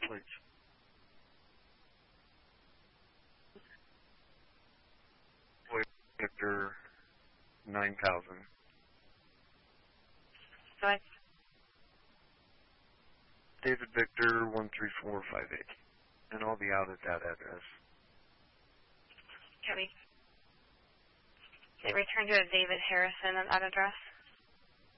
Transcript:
please. Victor 9000. Go ahead. David Victor 13458. And I'll be out at that address. Copy. Okay, return to David Harrison at that address.